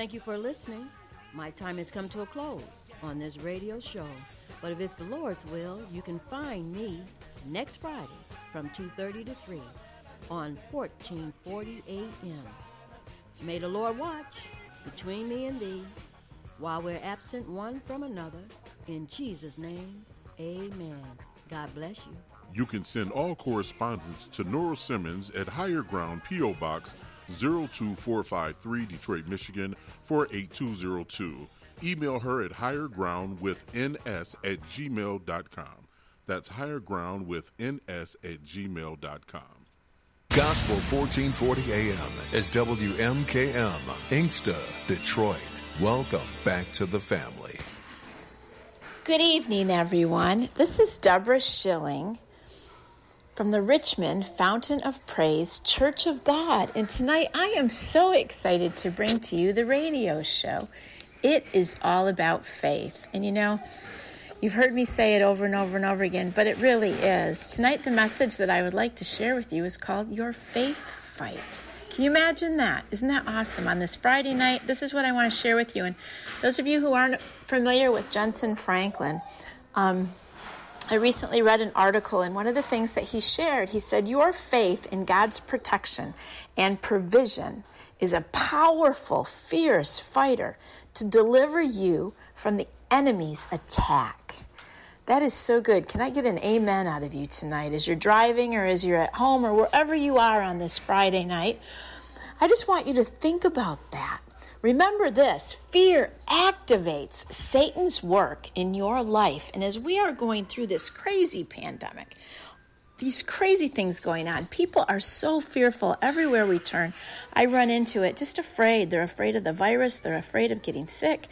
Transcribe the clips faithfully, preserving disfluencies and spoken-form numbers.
Thank you for listening. My time has come to a close on this radio show. But if it's the Lord's will, you can find me next Friday from two thirty to three on fourteen forty A M. May the Lord watch between me and thee while we're absent one from another. In Jesus' name, amen. God bless you. You can send all correspondence to Nora Simmons at Higher Ground, P O. Box zero two four five three, Detroit, Michigan four eight two zero two. Email her at highergroundwithns at gmail dot com. That's highergroundwithns at gmail dot com. Gospel fourteen forty A M is W M K M, Inkster, Detroit. Welcome back to the family. Good evening, everyone. This is Deborah Schilling from the Richmond Fountain of Praise Church of God. And tonight I am so excited to bring to you the radio show. It is all about faith. And you know, you've heard me say it over and over and over again, but it really is. Tonight the message that I would like to share with you is called Your Faith Fight. Can you imagine that? Isn't that awesome? On this Friday night, this is what I want to share with you. And those of you who aren't familiar with Jensen Franklin, um, I recently read an article, and one of the things that he shared, he said, your faith in God's protection and provision is a powerful, fierce fighter to deliver you from the enemy's attack. That is so good. Can I get an amen out of you tonight as you're driving or as you're at home or wherever you are on this Friday night? I just want you to think about that. Remember this, fear activates Satan's work in your life. And as we are going through this crazy pandemic, these crazy things going on, people are so fearful everywhere we turn. I run into it, just afraid. They're afraid of the virus. They're afraid of getting sick.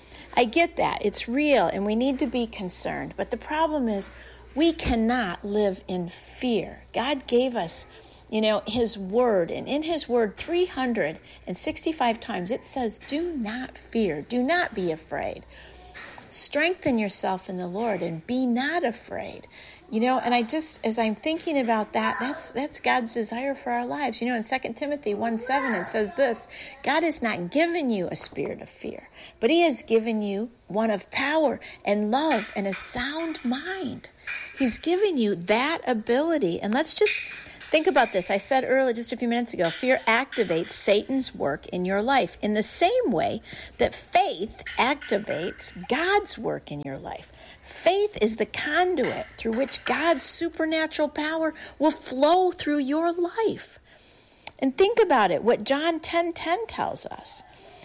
I get that. It's real, and we need to be concerned. But the problem is we cannot live in fear. God gave us, you know, his word. And in his word, three hundred sixty-five times, it says, do not fear. Do not be afraid. Strengthen yourself in the Lord and be not afraid. You know, and I just, as I'm thinking about that, that's that's God's desire for our lives. You know, in Second Timothy one seven, it says this, God has not given you a spirit of fear, but he has given you one of power and love and a sound mind. He's given you that ability. And let's just think about this. I said earlier, just a few minutes ago, fear activates Satan's work in your life in the same way that faith activates God's work in your life. Faith is the conduit through which God's supernatural power will flow through your life. And think about it, what John ten ten tells us.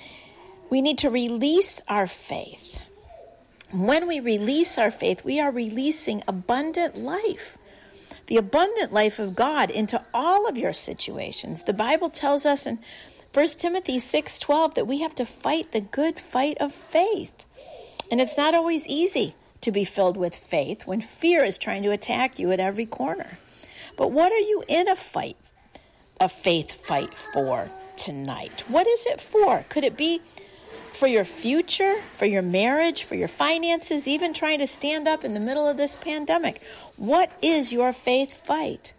We need to release our faith. When we release our faith, we are releasing abundant life. The abundant life of God into all of your situations. The Bible tells us in First Timothy six twelve that we have to fight the good fight of faith. And it's not always easy to be filled with faith when fear is trying to attack you at every corner. But what are you in a fight, a faith fight for tonight? What is it for? Could it be for your future, for your marriage, for your finances, even trying to stand up in the middle of this pandemic? What is your faith fight?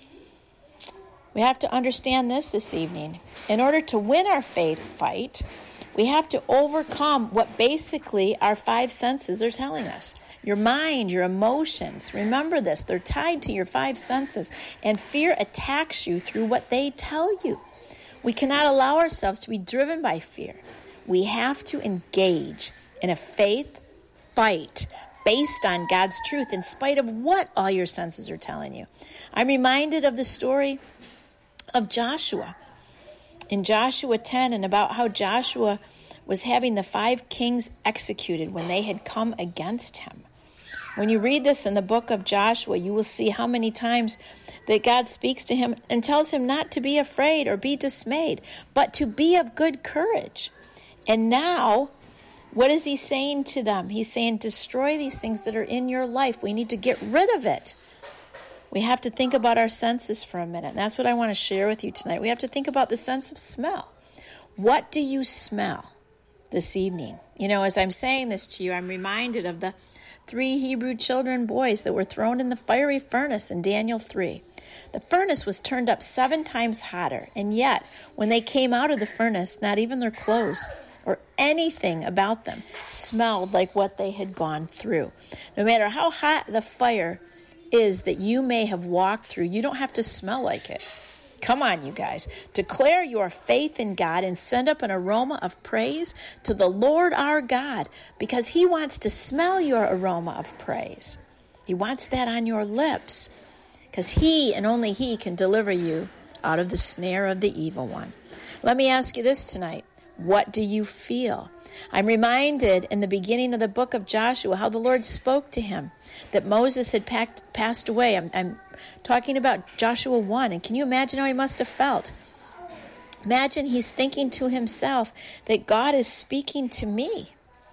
We have to understand this this evening. In order to win our faith fight, we have to overcome what basically our five senses are telling us. Your mind, your emotions. Remember this, they're tied to your five senses, and fear attacks you through what they tell you. We cannot allow ourselves to be driven by fear. We have to engage in a faith fight based on God's truth in spite of what all your senses are telling you. I'm reminded of the story of Joshua in Joshua ten, and about how Joshua was having the five kings executed when they had come against him. When you read this in the book of Joshua, you will see how many times that God speaks to him and tells him not to be afraid or be dismayed, but to be of good courage. And now, what is he saying to them? He's saying, destroy these things that are in your life. We need to get rid of it. We have to think about our senses for a minute. And that's what I want to share with you tonight. We have to think about the sense of smell. What do you smell this evening? You know, as I'm saying this to you, I'm reminded of the three Hebrew children boys that were thrown in the fiery furnace in Daniel three. The furnace was turned up seven times hotter, and yet when they came out of the furnace, not even their clothes or anything about them smelled like what they had gone through. No matter how hot the fire is that you may have walked through, you don't have to smell like it. Come on, you guys. Declare your faith in God and send up an aroma of praise to the Lord our God, because he wants to smell your aroma of praise. He wants that on your lips, because he and only he can deliver you out of the snare of the evil one. Let me ask you this tonight. What do you feel? I'm reminded in the beginning of the book of Joshua how the Lord spoke to him, that Moses had packed, passed away. I'm, I'm talking about Joshua one, and can you imagine how he must have felt? Imagine he's thinking to himself that God is speaking to me.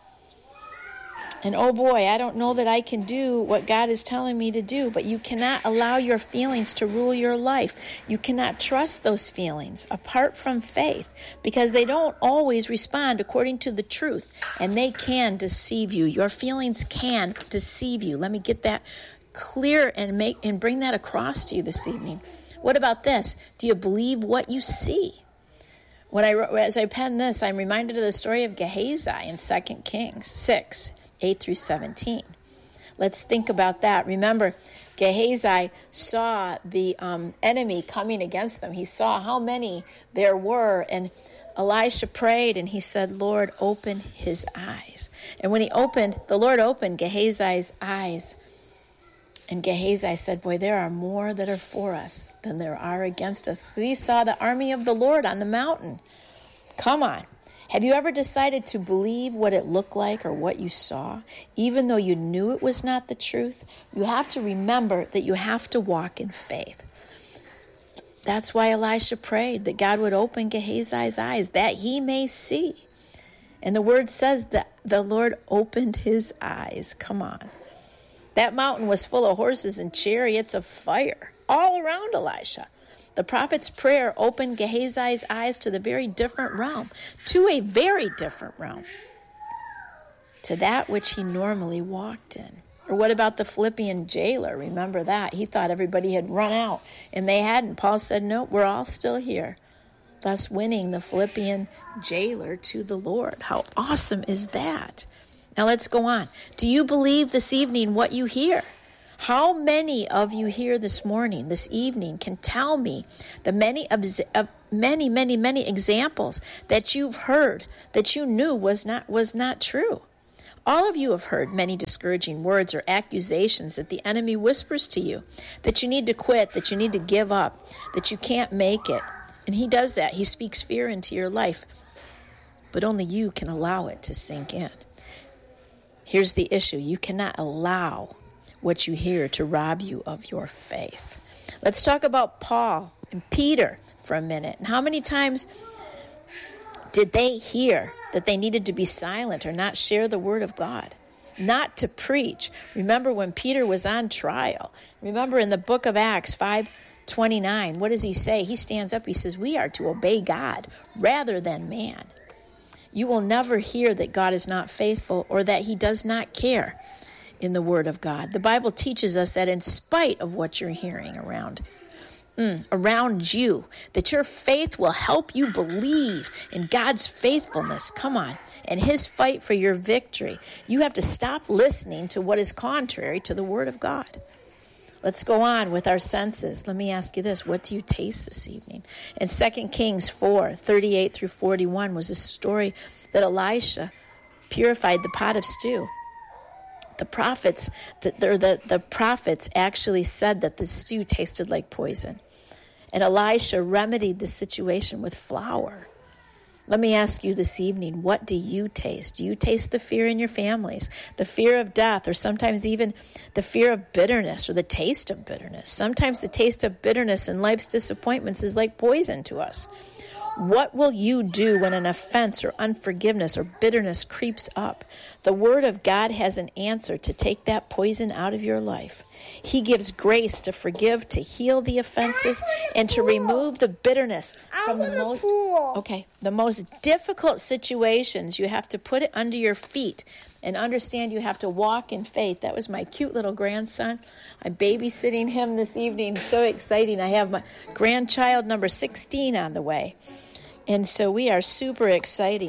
And oh boy, I don't know that I can do what God is telling me to do, but you cannot allow your feelings to rule your life. You cannot trust those feelings apart from faith, because they don't always respond according to the truth, and they can deceive you. Your feelings can deceive you. Let me get that clear and make and bring that across to you this evening. What about this? Do you believe what you see? When I as I pen this, I'm reminded of the story of Gehazi in Second Kings six. eight through seventeen. Let's think about that. Remember, Gehazi saw the um, enemy coming against them. He saw how many there were, and Elisha prayed, and he said, Lord, open his eyes. And when he opened, the Lord opened Gehazi's eyes, and Gehazi said, boy, there are more that are for us than there are against us. He saw the army of the Lord on the mountain. Come on. Have you ever decided to believe what it looked like or what you saw, even though you knew it was not the truth? You have to remember that you have to walk in faith. That's why Elisha prayed that God would open Gehazi's eyes, that he may see. And the word says that the Lord opened his eyes. Come on. That mountain was full of horses and chariots of fire all around Elisha. The prophet's prayer opened Gehazi's eyes to the very different realm, to a very different realm, to that which he normally walked in. Or what about the Philippian jailer? Remember that. He thought everybody had run out, and they hadn't. Paul said, no, we're all still here, thus winning the Philippian jailer to the Lord. How awesome is that? Now let's go on. Do you believe this evening what you hear? How many of you here this morning, this evening, can tell me the many, uh, many, many, many examples that you've heard that you knew was not was not true? All of you have heard many discouraging words or accusations that the enemy whispers to you, that you need to quit, that you need to give up, that you can't make it. And he does that. He speaks fear into your life, but only you can allow it to sink in. Here's the issue. You cannot allow what you hear to rob you of your faith. Let's talk about Paul and Peter for a minute. And how many times did they hear that they needed to be silent or not share the word of God, not to preach? Remember when Peter was on trial. Remember in the book of Acts five twenty-nine, what does he say? He stands up, he says, we are to obey God rather than man. You will never hear that God is not faithful or that he does not care in the Word of God. The Bible teaches us that in spite of what you're hearing around, mm, around you, that your faith will help you believe in God's faithfulness. Come on. And his fight for your victory. You have to stop listening to what is contrary to the Word of God. Let's go on with our senses. Let me ask you this. What do you taste this evening? In Second Kings four, thirty-eight through forty-one was a story that Elisha purified the pot of stew. The prophets, the, the, the prophets actually said that the stew tasted like poison. And Elisha remedied the situation with flour. Let me ask you this evening, what do you taste? Do you taste the fear in your families, the fear of death, or sometimes even the fear of bitterness or the taste of bitterness? Sometimes the taste of bitterness and life's disappointments is like poison to us. What will you do when an offense or unforgiveness or bitterness creeps up? The Word of God has an answer to take that poison out of your life. He gives grace to forgive, to heal the offenses, and to remove the bitterness from the most okay, the most difficult situations. You have to put it under your feet and understand you have to walk in faith. That was my cute little grandson. I'm babysitting him this evening. So exciting. I have my grandchild number sixteen on the way. And so we are super exciting,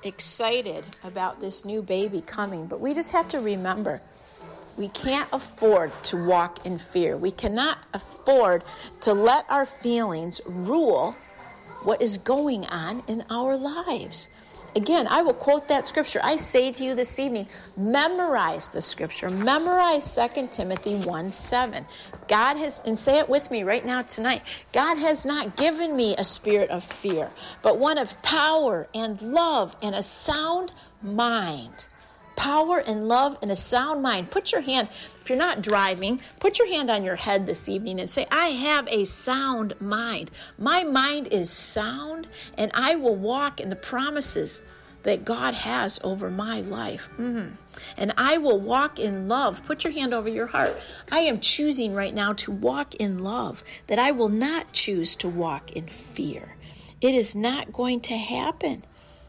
excited about this new baby coming, but we just have to remember we can't afford to walk in fear. We cannot afford to let our feelings rule what is going on in our lives. Again, I will quote that scripture. I say to you this evening, memorize the scripture. Memorize Second Timothy one seven. God has, and say it with me right now tonight, God has not given me a spirit of fear, but one of power and love and a sound mind. Power and love and a sound mind. Put your hand, if you're not driving, put your hand on your head this evening and say, I have a sound mind. My mind is sound, and I will walk in the promises that God has over my life. Mm-hmm. And I will walk in love. Put your hand over your heart. I am choosing right now to walk in love, that I will not choose to walk in fear. It is not going to happen.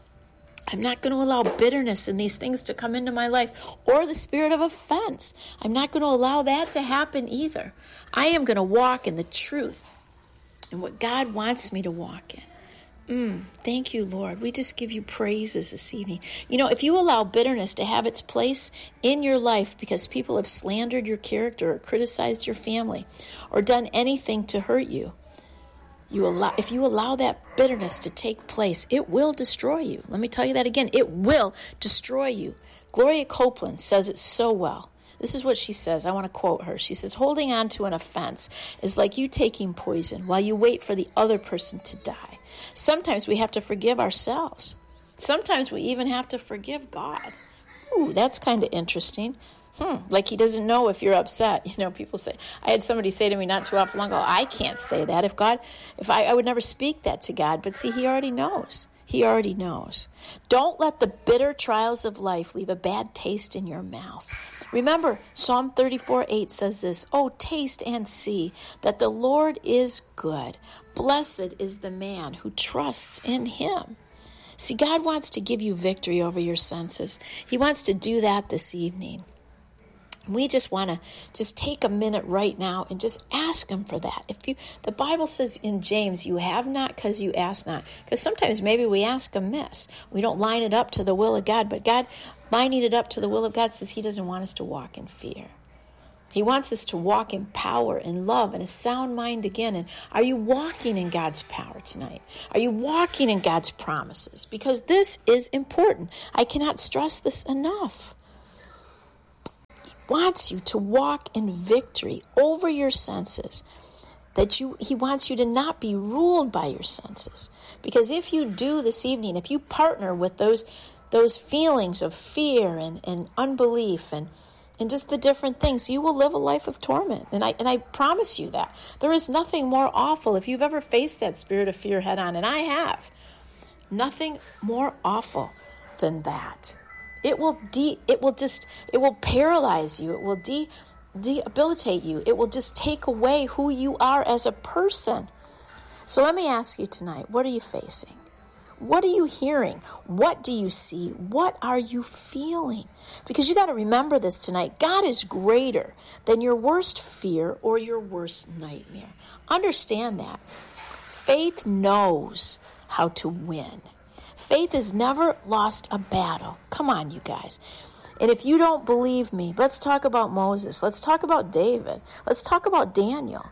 I'm not going to allow bitterness and these things to come into my life, or the spirit of offense. I'm not going to allow that to happen either. I am going to walk in the truth and what God wants me to walk in. Mm, thank you, Lord. We just give you praises this evening. You know, if you allow bitterness to have its place in your life because people have slandered your character or criticized your family or done anything to hurt you, You allow, if you allow that bitterness to take place, it will destroy you. Let me tell you that again. It will destroy you. Gloria Copeland says it so well. This is what she says. I want to quote her. She says, holding on to an offense is like you taking poison while you wait for the other person to die. Sometimes we have to forgive ourselves. Sometimes we even have to forgive God. Ooh, that's kind of interesting. Hmm, like he doesn't know if you're upset. You know, people say, I had somebody say to me not too often long ago, I can't say that. If God, if I, I would never speak that to God. But see, he already knows. He already knows. Don't let the bitter trials of life leave a bad taste in your mouth. Remember, Psalm thirty-four eight says this, oh, taste and see that the Lord is good. Blessed is the man who trusts in him. See, God wants to give you victory over your senses. He wants to do that this evening. We just want to just take a minute right now and just ask him for that. If you, the Bible says in James, you have not because you ask not. Because sometimes maybe we ask amiss. We don't line it up to the will of God. But God, lining it up to the will of God says he doesn't want us to walk in fear. He wants us to walk in power and love and a sound mind again. And are you walking in God's power tonight? Are you walking in God's promises? Because this is important. I cannot stress this enough. Wants you to walk in victory over your senses, that you he wants you to not be ruled by your senses, because if you do this evening, if you partner with those those feelings of fear and, and unbelief and and just the different things, you will live a life of torment. And I and I promise you that there is nothing more awful. If you've ever faced that spirit of fear head on, and I have, nothing more awful than that. It will de it will just it will paralyze you. It will de debilitate you. It will just take away who you are as a person. So let me ask you tonight, what are you facing? What are you hearing? What do you see? What are you feeling? Because you got to remember this tonight. God is greater than your worst fear or your worst nightmare. Understand that. Faith knows how to win. Faith has never lost a battle. Come on, you guys. And if you don't believe me, let's talk about Moses. Let's talk about David. Let's talk about Daniel.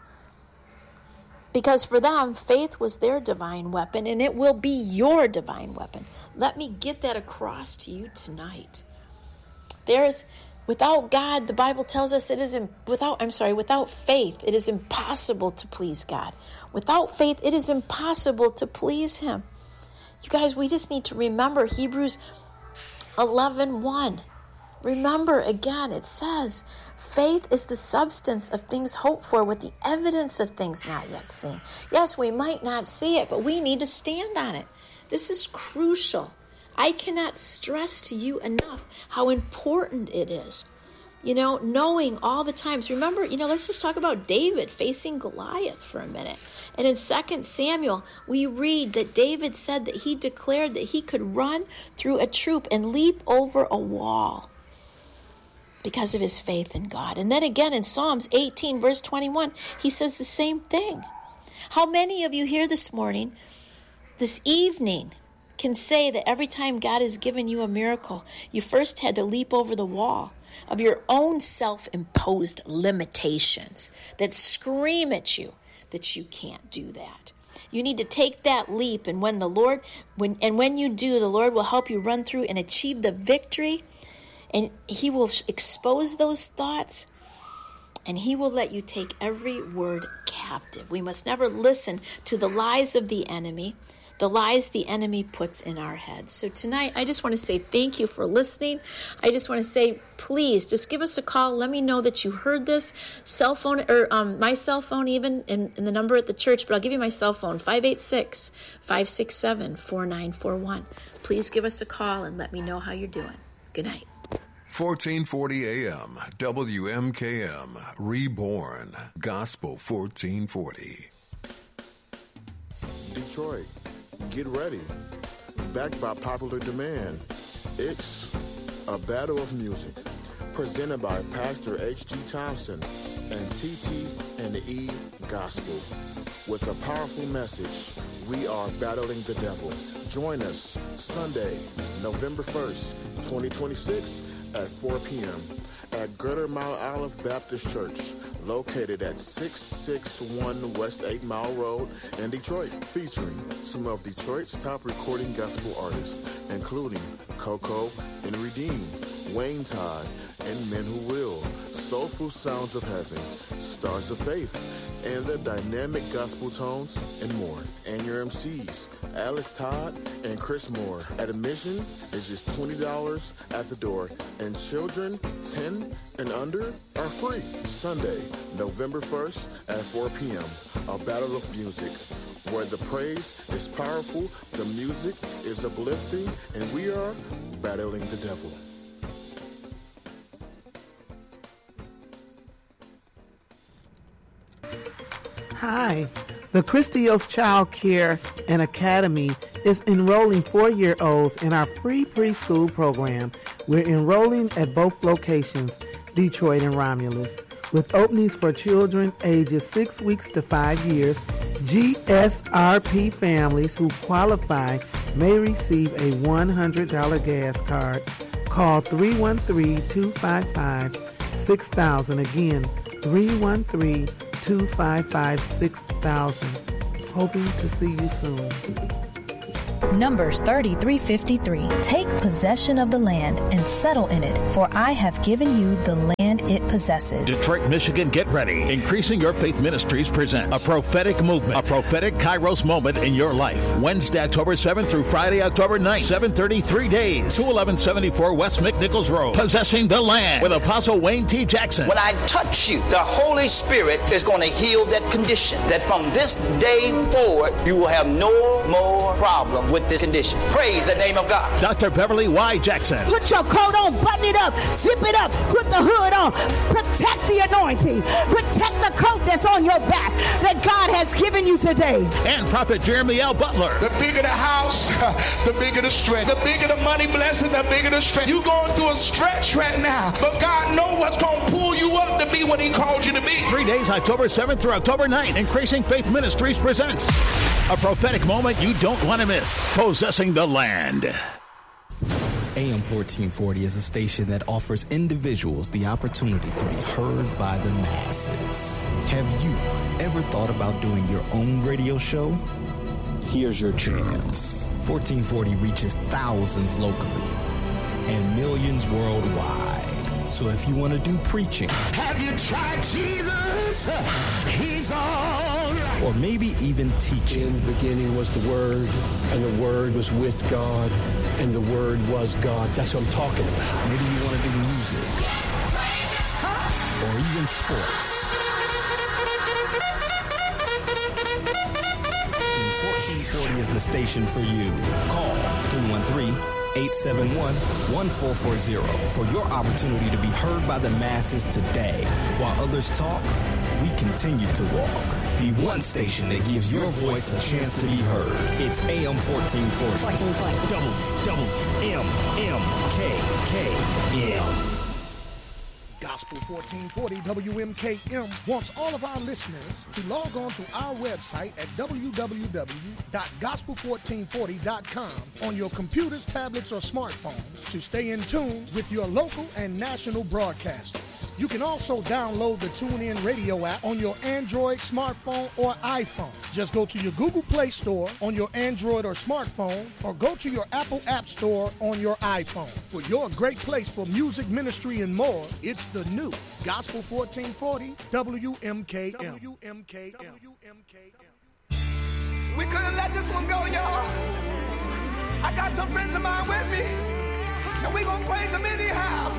Because for them, faith was their divine weapon, and it will be your divine weapon. Let me get that across to you tonight. There is, without God, the Bible tells us it is, without, I'm sorry, without faith, it is impossible to please God. Without faith, it is impossible to please him. You guys, we just need to remember Hebrews eleven one. Remember, again, it says, faith is the substance of things hoped for with the evidence of things not yet seen. Yes, we might not see it, but we need to stand on it. This is crucial. I cannot stress to you enough how important it is. You know, knowing all the times. Remember, you know, let's just talk about David facing Goliath for a minute. And in Second Samuel, we read that David said that he declared that he could run through a troop and leap over a wall because of his faith in God. And then again in Psalms eighteen, verse twenty-one, he says the same thing. How many of you here this morning, this evening, can say that every time God has given you a miracle, you first had to leap over the wall of your own self-imposed limitations that scream at you that you can't do that. You need to take that leap, and when the Lord, when and when you do, the Lord will help you run through and achieve the victory, and He will expose those thoughts, and He will let you take every word captive. We must never listen to the lies of the enemy, the lies the enemy puts in our heads. So tonight, I just want to say thank you for listening. I just want to say, please, just give us a call. Let me know that you heard this. Cell phone, or um, my cell phone even, and, and the number at the church, but I'll give you my cell phone, five eight six, five six seven, four nine four one. Please give us a call and let me know how you're doing. Good night. fourteen forty A M, W M K M, Reborn, Gospel fourteen forty. Detroit, get ready. Backed by popular demand, it's a battle of music, presented by Pastor H G Thompson and T T and the E Gospel. With a powerful message, we are battling the devil. Join us Sunday, November first, twenty twenty-six at four p.m. at Greater Mount Olive Baptist Church, located at six sixty-one West eight Mile Road in Detroit, featuring some of Detroit's top recording gospel artists, including Coco and Redeem, Wayne Todd, and Men Who Will, Soulful Sounds of Heaven, Stars of Faith, and the Dynamic Gospel Tones, and more. And your M Cs, Alice Todd and Chris Moore. Admission is just twenty dollars at the door, and children ten and under are free. Sunday, November first at four p.m., a battle of music, where the praise is powerful, the music is uplifting, and we are battling the devil. Hi. The Christios Child Care and Academy is enrolling four-year-olds in our free preschool program. We're enrolling at both locations, Detroit and Romulus, with openings for children ages six weeks to five years. G S R P families who qualify may receive a one hundred dollars gas card. Call three one three, two five five, six thousand. Again, three one three, two five five, six thousand. Hoping to see you soon. Numbers thirty-three fifty-three. Take possession of the land and settle in it, for I have given you the land it possesses. Detroit, Michigan, get ready. Increasing Your Faith Ministries presents a prophetic movement, a prophetic Kairos moment in your life. Wednesday, October seventh through Friday, October ninth, seven thirty, three days. two eleven seventy-four West McNichols Road. Possessing the land with Apostle Wayne T. Jackson. When I touch you, the Holy Spirit is going to heal that condition. That from this day forward, you will have no more problem with this condition. Praise the name of God. Doctor Beverly Y. Jackson. Put your coat on, button it up, zip it up, put the hood on. Protect the anointing. Protect the coat that's on your back that God has given you today. And Prophet Jeremy L. Butler. The bigger the house, the bigger the strength. The bigger the money blessing, the bigger the strength. You're going through a stretch right now, but God knows what's going to pull you up to be what He called you to be. Three days, October seventh through October ninth. Increasing Faith Ministries presents a prophetic moment you don't want to miss. Possessing the land. A M fourteen forty is a station that offers individuals the opportunity to be heard by the masses. Have you ever thought about doing your own radio show? Here's your chance. fourteen forty reaches thousands locally and millions worldwide. So if you want to do preaching, have you tried Jesus? He's all right. Or maybe even teaching. In the beginning was the Word, and the Word was with God, and the Word was God. That's what I'm talking about. Maybe you want to do music. Or even sports. And fourteen forty is the station for you. Call three one three, eight seven one, one four four zero for your opportunity to be heard by the masses today. While others talk, we continue to walk. The one station that gives your voice a chance to be heard. It's A M fourteen forty. W W M M K K M. Gospel fourteen forty W M K M wants all of our listeners to log on to our website at w w w dot gospel fourteen forty dot com on your computers, tablets, or smartphones to stay in tune with your local and national broadcasters. You can also download the TuneIn Radio app on your Android, smartphone, or iPhone. Just go to your Google Play Store on your Android or smartphone, or go to your Apple App Store on your iPhone. For your great place for music, ministry, and more, it's the new Gospel fourteen forty W M K M. W M K M. We couldn't let this one go, y'all. I got some friends of mine with me, and we gonna praise them anyhow.